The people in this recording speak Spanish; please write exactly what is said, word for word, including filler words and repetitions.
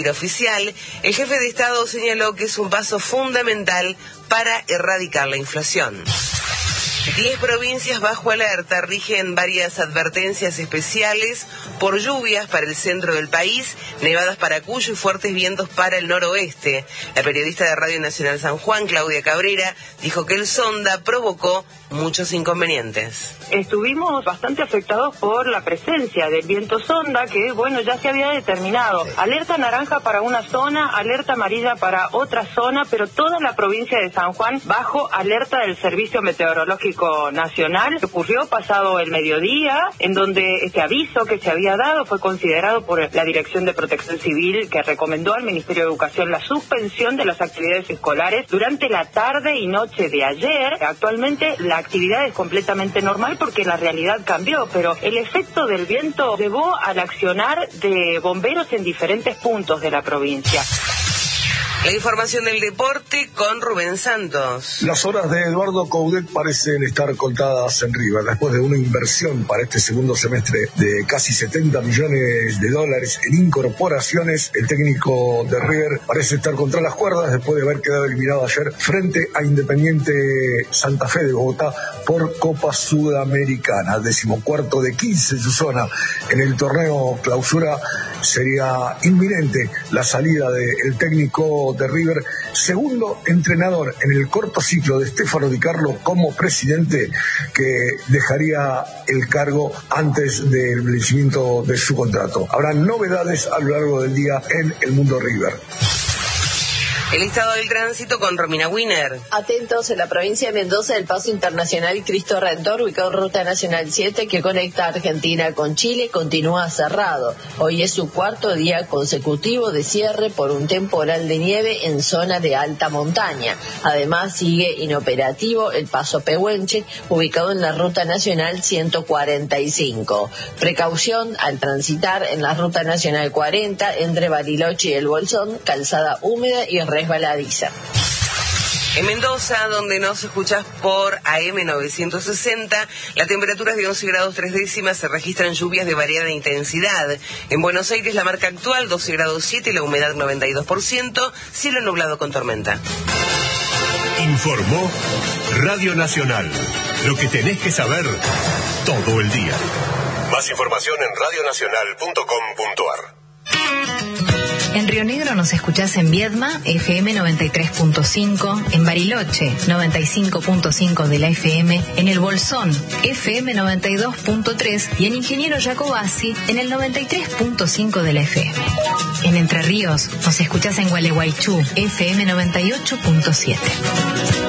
Oficial, el jefe de Estado señaló que es un paso fundamental para erradicar la inflación. Diez provincias bajo alerta rigen varias advertencias especiales por lluvias para el centro del país, nevadas para Cuyo y fuertes vientos para el noroeste. La periodista de Radio Nacional San Juan, Claudia Cabrera, dijo que el sonda provocó muchos inconvenientes. Estuvimos bastante afectados por la presencia del viento sonda, que bueno, ya se había determinado. Alerta naranja para una zona, alerta amarilla para otra zona, pero toda la provincia de San Juan bajo alerta del Servicio Meteorológico Nacional. Ocurrió pasado el mediodía, en donde este aviso que se había dado fue considerado por la Dirección de Protección Civil, que recomendó al Ministerio de Educación la suspensión de las actividades escolares durante la tarde y noche de ayer. Actualmente la actividad es completamente normal porque la realidad cambió, pero el efecto del viento llevó al accionar de bomberos en diferentes puntos de la provincia. La información del deporte con Rubén Santos. Las horas de Eduardo Coudet parecen estar contadas en River. Después de una inversión para este segundo semestre de casi setenta millones de dólares en incorporaciones, el técnico de River parece estar contra las cuerdas después de haber quedado eliminado ayer frente a Independiente Santa Fe de Bogotá por Copa Sudamericana. Decimocuarto de quince en su zona en el torneo clausura. Sería inminente la salida del técnico de River, segundo entrenador en el corto ciclo de Stefano Di Carlo como presidente, que dejaría el cargo antes del vencimiento de su contrato. Habrá novedades a lo largo del día en el mundo River. El estado del tránsito con Romina Wiener. Atentos, en la provincia de Mendoza, el paso internacional Cristo Redentor, ubicado en Ruta Nacional siete, que conecta Argentina con Chile, continúa cerrado. Hoy es su cuarto día consecutivo de cierre por un temporal de nieve en zona de alta montaña. Además, sigue inoperativo el paso Pehuenche, ubicado en la Ruta Nacional ciento cuarenta y cinco. Precaución al transitar en la Ruta Nacional cuarenta entre Bariloche y El Bolsón, calzada húmeda y resbaladiza. En Mendoza, donde nos escuchás por A M novecientos sesenta, la temperatura es de once grados tres décimas, se registran lluvias de variada intensidad. En Buenos Aires, la marca actual, doce grados siete, la humedad noventa y dos por ciento, cielo nublado con tormenta. Informó Radio Nacional, lo que tenés que saber todo el día. Más información en radio nacional punto com punto a r. En Río Negro nos escuchás en Viedma, F M noventa y tres punto cinco, en Bariloche, noventa y cinco punto cinco de la F M, en El Bolsón, F M noventa y dos punto tres y en Ingeniero Jacobasi, en el noventa y tres punto cinco de la F M. En Entre Ríos nos escuchás en Gualeguaychú, F M noventa y ocho punto siete.